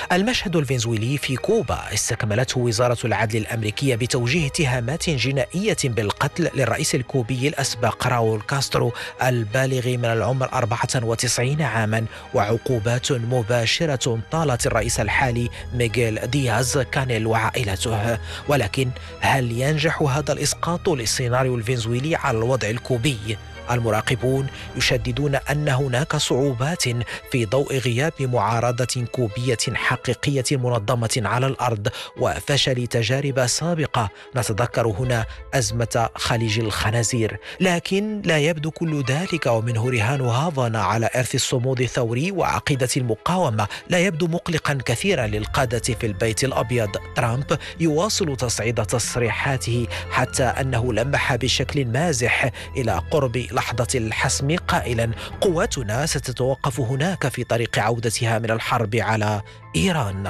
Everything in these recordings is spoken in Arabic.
المشهد الفنزويلي في كوبا استكملته وزارة العدل الأمريكية بتوجيه اتهامات جنائية بالقتل للرئيس الكوبي الأسبق راؤول كاسترو البالغ من العمر 94 عاما، وعقوبات مباشرة طالت الرئيس الحالي ميغيل دياز كانيل وعائلته. ولكن هل ينجح هذا الإسقاط للسيناريو الفنزويلي على الوضع الكوبي؟ المراقبون يشددون أن هناك صعوبات في ضوء غياب معارضة كوبية حقيقية منظمة على الأرض وفشل تجارب سابقة، نتذكر هنا أزمة خليج الخنازير. لكن لا يبدو كل ذلك ومنه رهان هافانا على إرث الصمود الثوري وعقيدة المقاومة لا يبدو مقلقا كثيرا للقادة في البيت الأبيض. ترامب يواصل تصعيد تصريحاته حتى أنه لمح بشكل مازح إلى قرب لحظة الحسم قائلا: قواتنا ستتوقف هناك في طريق عودتها من الحرب على إيران.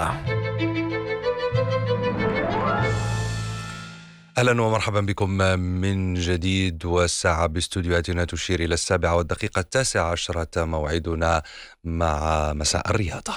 أهلا ومرحبا بكم من جديد، والساعة باستوديوهاتنا تشير إلى 7:19 موعدنا مع مساء الرياضة.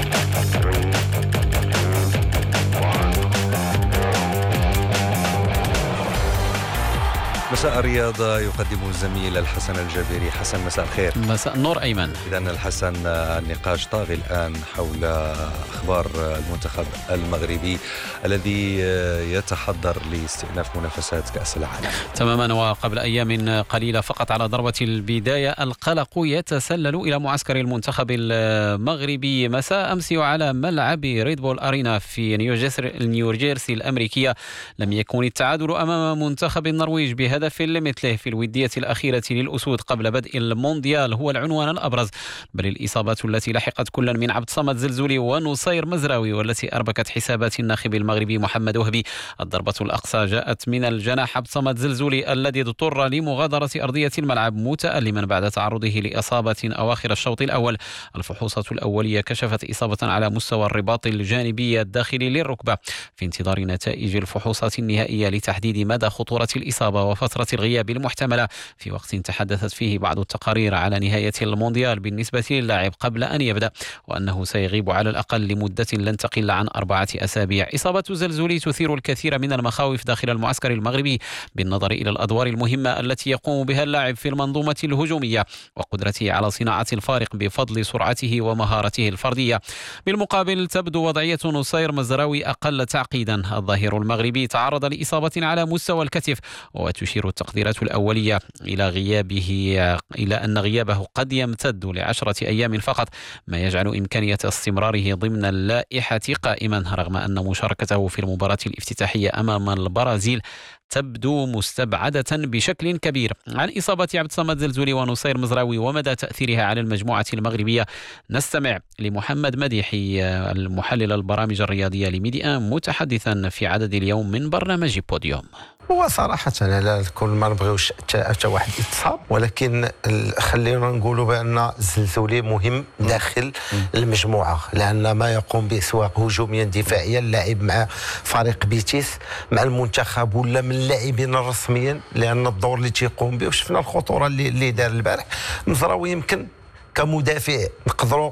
مساء الرياضة يقدم الزميل الحسن الجابري. حسن، مساء الخير. مساء النور أيمن. إذن الحسن، النقاش طاغي الآن حول أخبار المنتخب المغربي الذي يتحضر لاستئناف منافسات كأس العالم. تماما، وقبل أيام قليلة فقط على ضربة البداية القلق يتسلل إلى معسكر المنتخب المغربي مساء أمس على ملعب ريد بول أرينا في نيوجيرسي الأمريكية. لم يكن التعادل أمام منتخب النرويج بهدف لمثله في الودية الأخيرة للأسود قبل بدء المونديال هو العنوان الأبرز، بل الإصابات التي لحقت كل من عبد الصمد زلزولي ونصير مزراوي والتي أربكت حسابات الناخب المغربي محمد وهبي. الضربة الأقصى جاءت من الجناح عبد الصمد زلزولي الذي اضطر لمغادرة أرضية الملعب متألما بعد تعرضه لإصابة أواخر الشوط الأول. الفحوصات الأولية كشفت إصابة على مستوى الرباط الجانبي الداخلي للركبة، في انتظار نتائج الفحوصات النهائية لتحديد مدى خطورة الإصابة وفترة الغياب المحتملة، في وقت تحدثت فيه بعض التقارير على نهاية المونديال بالنسبة للاعب قبل أن يبدأ، وأنه سيغيب على الأقل لمدة لن تقل عن 4 أسابيع. إصابة زلزولي تثير الكثير من المخاوف داخل المعسكر المغربي بالنظر إلى الأدوار المهمة التي يقوم بها اللاعب في المنظومة الهجومية وقدرته على صناعة الفارق بفضل سرعته ومهارته الفردية. بالمقابل تبدو وضعية نصير مزراوي أقل تعقيدا. الظهير المغربي تعرض لإصابة على مستوى الكتف، وتشير التقديرات الأولية إلى أن غيابه قد يمتد ل10 أيام فقط، ما يجعل إمكانية استمراره ضمن اللائحة قائما، رغم أن مشاركته في المباراة الافتتاحية أمام البرازيل تبدو مستبعدة بشكل كبير. عن إصابة عبد الصمد زلزولي ونصير مزراوي ومدى تأثيرها على المجموعة المغربية نستمع لمحمد مديحي المحلل البرامج الرياضية لميديا متحدثا في عدد اليوم من برنامج بوديوم. هو صراحة لا كل ما نبغيوش حتى واحد يتصاب، ولكن خلينا نقولوا بأن الزلزولي مهم داخل المجموعة، لأن ما يقوم به سواء هجوميا دفاعيا، اللاعب مع فريق بيتيس مع المنتخب ولا من اللاعبين الرسميين، لأن الدور اللي تيقوم به وشفنا الخطورة اللي دار البارح. مزراوي يمكن كمدافع نقدروا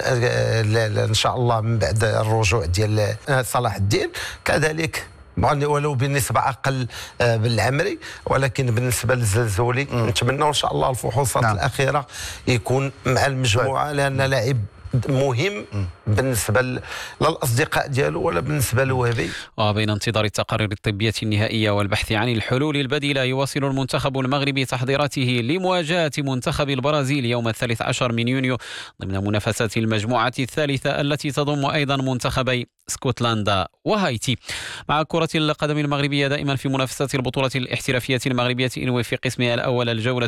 ان شاء الله من بعد الرجوع ديال صلاح الدين، كذلك ولو بالنسبة أقل بالعمري، ولكن بالنسبة للزلزولي نتمنى إن شاء الله الفحوصات الأخيرة يكون مع المجموعة، لأن لاعب مهم بالنسبة للأصدقاء ديالو ولا بالنسبة لوهبي. وبين انتظار التقارير الطبية النهائية والبحث عن الحلول البديلة، يواصل المنتخب المغربي تحضيراته لمواجهة منتخب البرازيل يوم 13 من يونيو ضمن منافسات المجموعة الثالثة التي تضم أيضا منتخبي اسكتلندا وهايتي. مع كرة القدم المغربية دائما في منافسات البطولة الاحترافية المغربية إنوي في قسمها الأول، الجولة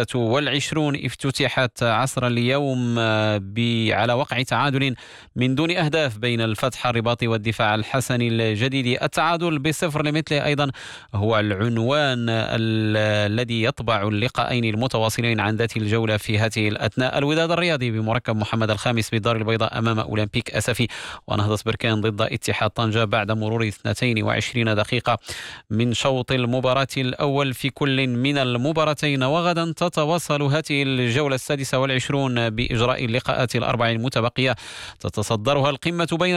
23 افتتحت عصر اليوم على وقع تعادل من دون أهداف بين الفتح الرباطي والدفاع الحسني الجديد. التعادل ب0 لمثله أيضا هو العنوان الذي يطبع اللقاءين المتواصلين عن ذات الجولة في هذه الأثناء. الوداد الرياضي بمركب محمد الخامس بالدار البيضاء أمام أولمبيك أسفي، ونهضة بركان ضد اتحاد طنجة بعد مرور 22 دقيقة من شوط المباراة الأول في كل من المباراتين. وغدا تتواصل هذه الجولة 26 بإجراء اللقاءات الأربع المتبقية، تتصدرها القمة بين